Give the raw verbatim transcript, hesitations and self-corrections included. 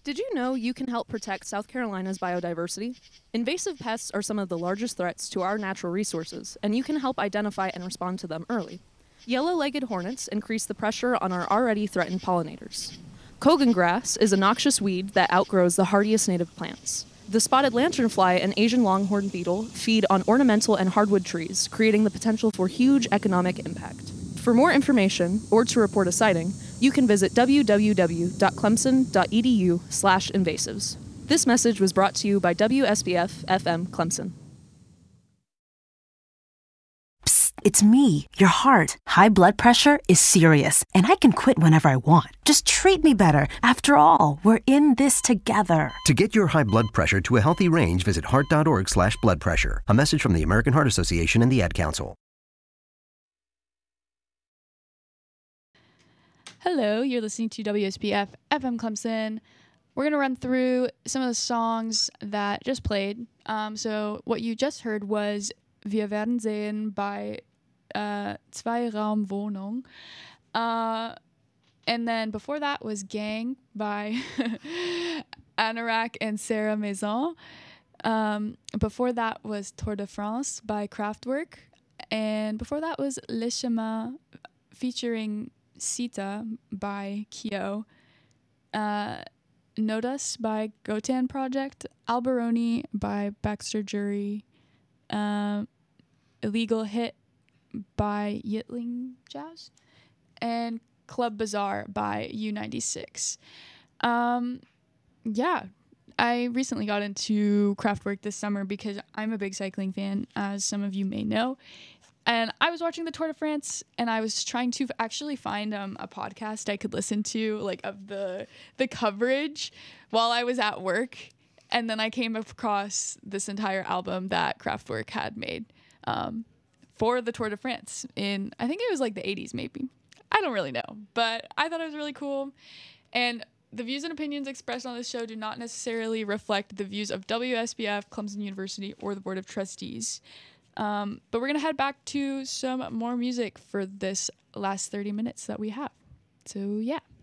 Did you know you can help protect South Carolina's biodiversity? Invasive pests are some of the largest threats to our natural resources, and you can help identify and respond to them early. Yellow-legged hornets increase the pressure on our already threatened pollinators. Kogan grass is a noxious weed that outgrows the hardiest native plants. The spotted lanternfly and Asian longhorn beetle feed on ornamental and hardwood trees, creating the potential for huge economic impact. For more information, or to report a sighting, you can visit w w w dot clemson dot e d u slash invasives. This message was brought to you by W S B F F M Clemson. Psst, it's me, your heart. High blood pressure is serious, and I can quit whenever I want. Just treat me better. After all, we're in this together. To get your high blood pressure to a healthy range, visit heart.org slash blood pressure. A message from the American Heart Association and the Ad Council. Hello, you're listening to W S B F F M Clemson. We're going to run through some of the songs that just played. Um, so what you just heard was Wir werden sehen by uh, Zwei-Raum-Wohnung. Uh, and then before that was Gang by Anorak and Sarah Maison. Um, before that was Tour de France by Kraftwerk. And before that was Le Chemin featuring Sita by Kyo, uh, Notus by Gotan Project, Alberoni by Baxter Jury, uh, Illegal Hit by Yitling Jazz, and Club Bazaar by U ninety-six. Um, yeah, I recently got into Kraftwerk this summer because I'm a big cycling fan, as some of you may know. And I was watching the Tour de France, and I was trying to actually find um, a podcast I could listen to, like, of the the coverage while I was at work. And then I came across this entire album that Kraftwerk had made um, for the Tour de France in, I think it was like the eighties maybe. I don't really know, but I thought it was really cool. And the views and opinions expressed on this show do not necessarily reflect the views of W S B F, Clemson University, or the Board of Trustees. Um, but we're going to head back to some more music for this last thirty minutes that we have. So, yeah.